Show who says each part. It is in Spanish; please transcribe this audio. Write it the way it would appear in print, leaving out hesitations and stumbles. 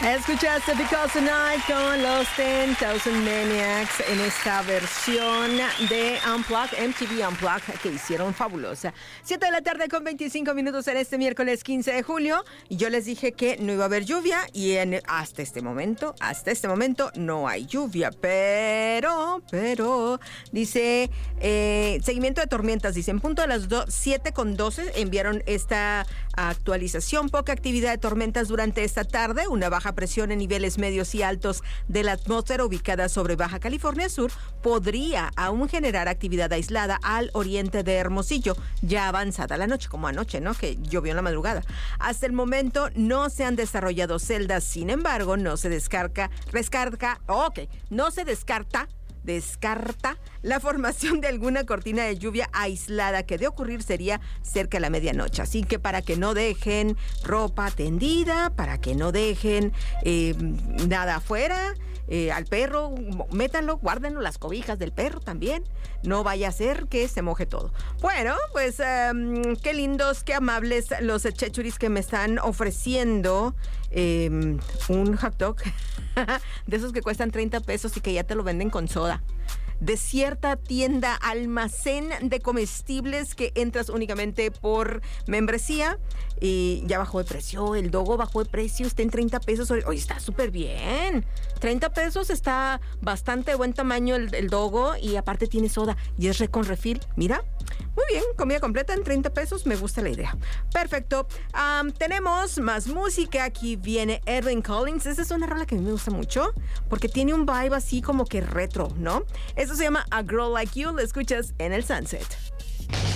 Speaker 1: Escuchaste Because Tonight con los 10,000 Maniacs en esta versión de Unplugged, MTV Unplugged, que hicieron fabulosa. 7 de la tarde con 25 minutos en este miércoles 15 de julio. Y yo les dije que no iba a haber lluvia y hasta este momento no hay lluvia. Pero, dice, seguimiento de tormentas. Dice, en punto a las 7:12 enviaron esta actualización. Poca actividad de tormentas durante esta tarde. Una baja presión en niveles medios y altos de la atmósfera ubicada sobre Baja California Sur podría aún generar actividad aislada al oriente de Hermosillo, ya avanzada la noche, como anoche, ¿no? Que llovió en la madrugada. Hasta el momento no se han desarrollado celdas, sin embargo, no se descarta la formación de alguna cortina de lluvia aislada que de ocurrir sería cerca de la medianoche. Así que para que no dejen ropa tendida, para que no dejen nada afuera, al perro, métanlo, guárdenlo, las cobijas del perro también. No vaya a ser que se moje todo. Bueno, pues qué lindos, qué amables los chechuris que me están ofreciendo un hot dog de esos que cuestan 30 pesos y que ya te lo venden con soda. De cierta tienda, almacén de comestibles que entras únicamente por membresía y ya bajó de precio, el dogo bajó de precio, está en 30 pesos, hoy está súper bien, 30 pesos, está bastante buen tamaño el dogo y aparte tiene soda y es con refil, mira, muy bien, comida completa en 30 pesos, me gusta la idea. Perfecto, tenemos más música, aquí viene Edwyn Collins, esta es una rola que a mí me gusta mucho porque tiene un vibe así como que retro, ¿no? Esto se llama A Girl Like You, lo escuchas en el Sunset.